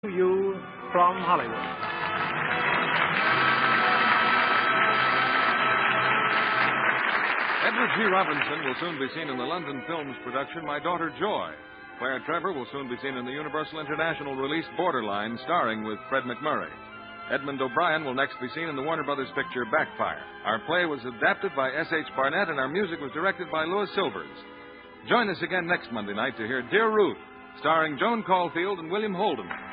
to you from Hollywood. Edward G. Robinson will soon be seen in the London Films production My Daughter Joy. Claire Trevor will soon be seen in the Universal International release Borderline, starring with Fred MacMurray. Edmund O'Brien will next be seen in the Warner Brothers picture Backfire. Our play was adapted by S.H. Barnett, and our music was directed by Louis Silvers. Join us again next Monday night to hear Dear Ruth, starring Joan Caulfield and William Holden.